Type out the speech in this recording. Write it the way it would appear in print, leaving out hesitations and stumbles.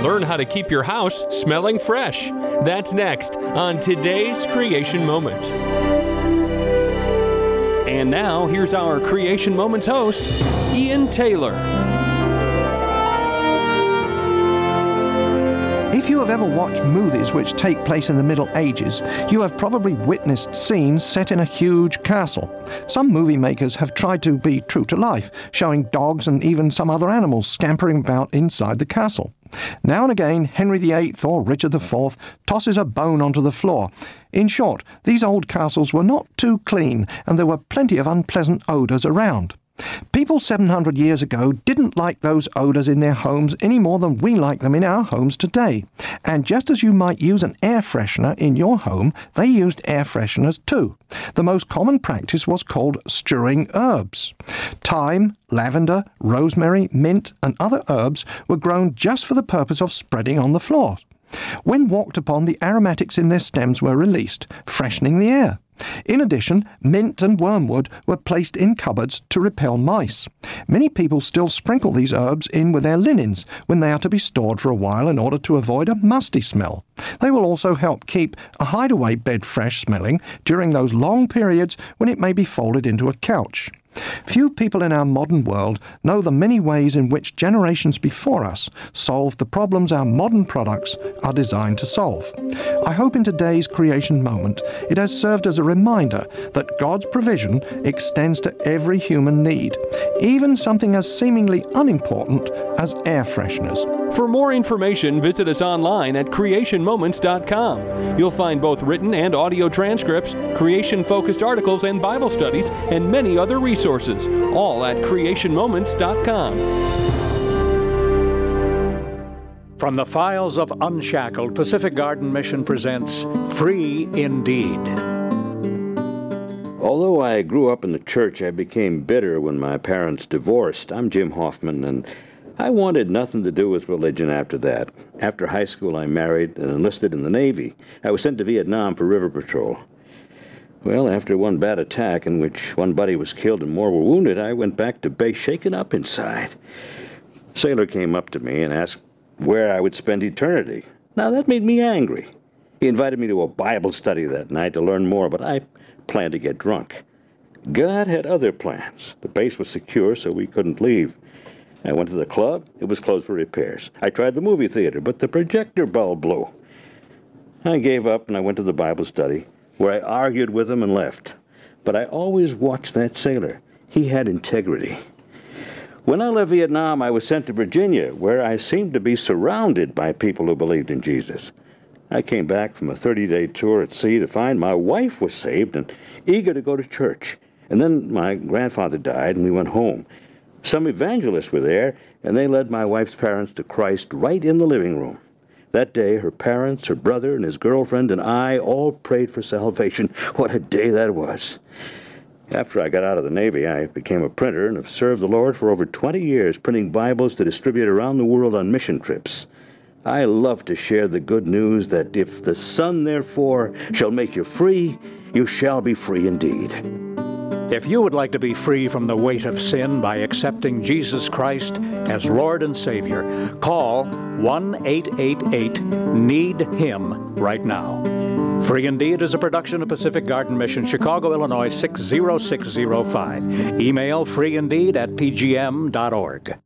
learn how to keep your house smelling fresh. That's next on today's Creation Moment. And now, here's our Creation Moments host, Ian Taylor. If you have ever watched movies which take place in the Middle Ages, you have probably witnessed scenes set in a huge castle. Some movie makers have tried to be true to life, showing dogs and even some other animals scampering about inside the castle. Now and again, Henry VIII or Richard IV tosses a bone onto the floor. In short, these old castles were not too clean, and there were plenty of unpleasant odours around. People 700 years ago didn't like those odours in their homes any more than we like them in our homes today. And just as you might use an air freshener in your home, they used air fresheners too. The most common practice was called stewing herbs. Thyme, lavender, rosemary, mint, and other herbs were grown just for the purpose of spreading on the floor. When walked upon, the aromatics in their stems were released, freshening the air. In addition, mint and wormwood were placed in cupboards to repel mice. Many people still sprinkle these herbs in with their linens when they are to be stored for a while in order to avoid a musty smell. They will also help keep a hideaway bed fresh smelling during those long periods when it may be folded into a couch. Few people in our modern world know the many ways in which generations before us solved the problems our modern products are designed to solve. I hope in today's Creation Moment it has served as a reminder that God's provision extends to every human need, even something as seemingly unimportant as air fresheners. For more information, visit us online at creationmoments.com. You'll find both written and audio transcripts, creation-focused articles and Bible studies, and many other resources, all at creationmoments.com. From the files of Unshackled, Pacific Garden Mission presents Free Indeed. Although I grew up in the church, I became bitter when my parents divorced. I'm Jim Hoffman, and I wanted nothing to do with religion after that. After high school, I married and enlisted in the Navy. I was sent to Vietnam for river patrol. Well, after one bad attack in which one buddy was killed and more were wounded, I went back to base shaken up inside. A sailor came up to me and asked where I would spend eternity. Now, that made me angry. He invited me to a Bible study that night to learn more, but I planned to get drunk. God had other plans. The base was secure, so we couldn't leave. I went to the club. It was closed for repairs. I tried the movie theater, but the projector bulb blew. I gave up and I went to the Bible study, where I argued with him and left. But I always watched that sailor. He had integrity. When I left Vietnam, I was sent to Virginia, where I seemed to be surrounded by people who believed in Jesus. I came back from a 30-day tour at sea to find my wife was saved and eager to go to church. And then my grandfather died and we went home. Some evangelists were there, and they led my wife's parents to Christ right in the living room. That day, her parents, her brother, and his girlfriend, and I all prayed for salvation. What a day that was. After I got out of the Navy, I became a printer and have served the Lord for over 20 years, printing Bibles to distribute around the world on mission trips. I love to share the good news that if the Son, therefore, shall make you free, you shall be free indeed. If you would like to be free from the weight of sin by accepting Jesus Christ as Lord and Savior, call 1-888-NEED-HIM right now. Free Indeed is a production of Pacific Garden Mission, Chicago, Illinois 60605. Email freeindeed@pgm.org.